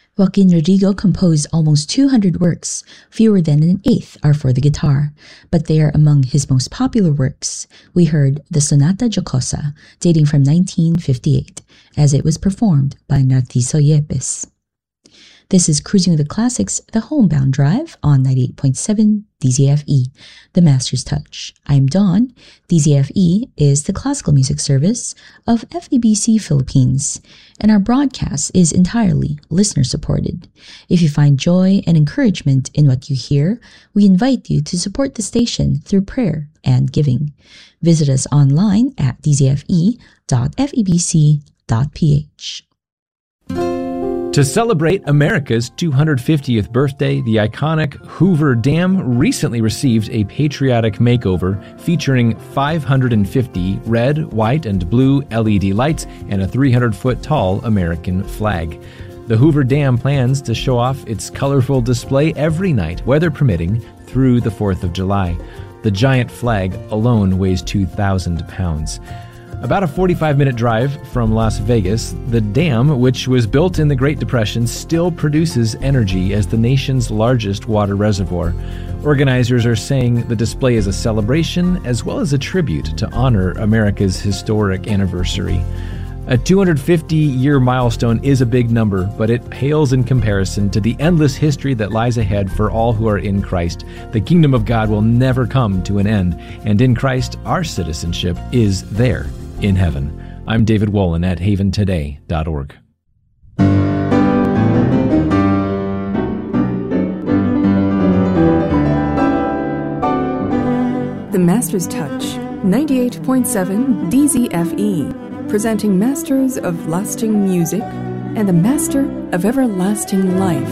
Joaquin Rodrigo composed almost 200 works, fewer than an eighth are for the guitar, but they are among his most popular works. We heard the Sonata Jocosa, dating from 1958, as it was performed by Narciso Yepes. This is Cruising with the Classics, the Homebound Drive on 98.7 DZFE, The Master's Touch. I'm Dawn. DZFE is the classical music service of FEBC Philippines, and our broadcast is entirely listener-supported. If you find joy and encouragement in what you hear, we invite you to support the station through prayer and giving. Visit us online at dzfe.febc.ph. To celebrate America's 250th birthday, the iconic Hoover Dam recently received a patriotic makeover featuring 550 red, white, and blue LED lights and a 300-foot-tall American flag. The Hoover Dam plans to show off its colorful display every night, weather permitting, through the 4th of July. The giant flag alone weighs 2,000 pounds. About a 45-minute drive from Las Vegas, the dam, which was built in the Great Depression, still produces energy as the nation's largest water reservoir. Organizers are saying the display is a celebration as well as a tribute to honor America's historic anniversary. A 250-year milestone is a big number, but it pales in comparison to the endless history that lies ahead for all who are in Christ. The kingdom of God will never come to an end, and in Christ, our citizenship is there in heaven. I'm David Wolin at haventoday.org. The Master's Touch, 98.7 DZFE, presenting Masters of Lasting Music and the Master of Everlasting Life.